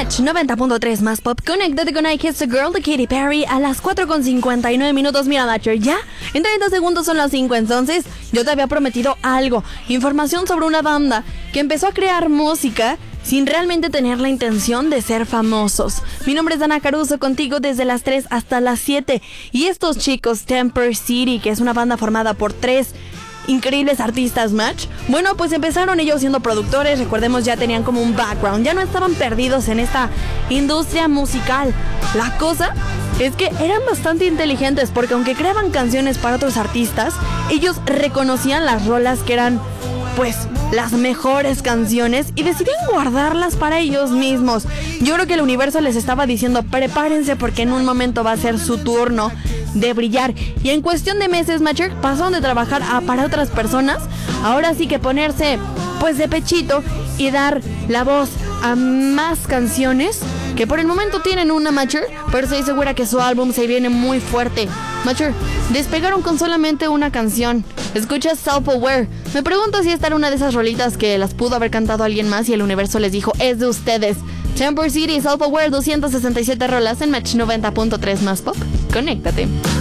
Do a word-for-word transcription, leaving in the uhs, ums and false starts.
Match noventa punto tres más pop. Conéctate con I Kiss a Girl de Katy Perry a las cuatro con cincuenta y nueve minutos. Mira, Matcher, ya en treinta segundos son las cinco. Entonces yo te había prometido algo. Información sobre una banda que empezó a crear música sin realmente tener la intención de ser famosos. Mi nombre es Dana Caruso, contigo desde las tres hasta las siete. Y estos chicos, Temper City, que es una banda formada por tres increíbles artistas, Match. Bueno, pues empezaron ellos siendo productores. Recordemos, ya tenían como un background, ya no estaban perdidos en esta industria musical. La cosa es que eran bastante inteligentes, porque aunque creaban canciones para otros artistas, ellos reconocían las rolas que eran, pues, las mejores canciones y decidían guardarlas para ellos mismos. Yo creo que el universo les estaba diciendo: prepárense, porque en un momento va a ser su turno de brillar. Y en cuestión de meses, Matcher, pasaron de trabajar a, para otras personas, ahora sí que ponerse pues de pechito y dar la voz a más canciones que por el momento tienen una, Matcher, pero estoy segura que su álbum se viene muy fuerte. Matcher, despegaron con solamente una canción. Escuchas Self-Aware. Me pregunto si esta era una de esas rolitas que las pudo haber cantado alguien más y el universo les dijo: es de ustedes. Temper City, Self-Aware, doscientas sesenta y siete rolas en Match noventa punto tres más pop. Conéctate.